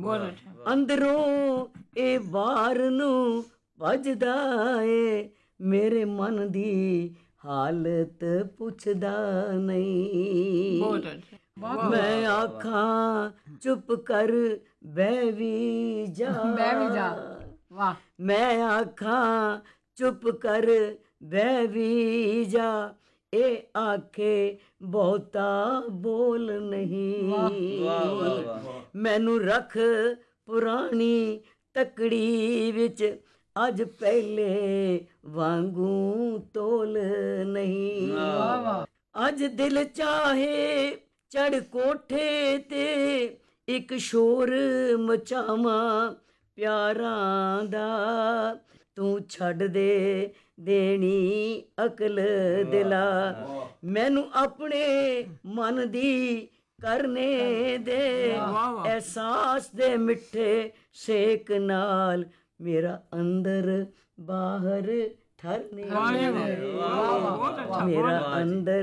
ਬਹੁਤ ਅੱਛਾ। ਅੰਦਰੋਂ ਇਹ ਬਾਹਰ ਨੂੰ ਭਜਦਾ ਏ, ਮੇਰੇ ਮਨ ਦੀ ਹਾਲਤ ਪੁੱਛਦਾ ਨਹੀਂ। ਬਹੁਤ ਅੱਛਾ। ਮੈਂ ਆਖਾਂ ਚੁੱਪ ਕਰ ਬਹਿ ਵੀ ਜਾ, ਬਹਿ ਵੀ ਜਾ। ਵਾਹ। ਮੈਂ ਆਖਾਂ ਚੁੱਪ ਕਰ ਬਹਿ ਵੀ ਜਾ, ਇਹ ਆਖੇ ਬਹੁਤਾ ਬੋਲ ਨਹੀਂ। ਮੈਨੂੰ ਰੱਖ ਪੁਰਾਣੀ ਤਕੜੀ ਵਿੱਚ, ਅੱਜ ਪਹਿਲੇ ਵਾਂਗੂ ਤੋਲ ਨਹੀਂ। ਅੱਜ ਦਿਲ ਚਾਹੇ ਚੜ ਕੋਠੇ ਤੇ ਇੱਕ ਸ਼ੋਰ ਮਚਾਵਾਂ ਪਿਆਰਾਂ ਦਾ, ਤੂੰ ਛੱਡ ਦੇ ਦੇਣੀ ਅਕਲ ਦਿਲਾ, ਮੈਨੂੰ ਆਪਣੇ ਮਨ ਦੀ ਕਰਨੇ ਦੇ, ਅਹਿਸਾਸ ਦੇ ਮਿੱਠੇ ਸੇਕ ਨਾਲ ਮੇਰਾ ਅੰਦਰ ਬਾਹਰ ਠਰਨੇ, ਮੇਰਾ ਅੰਦਰ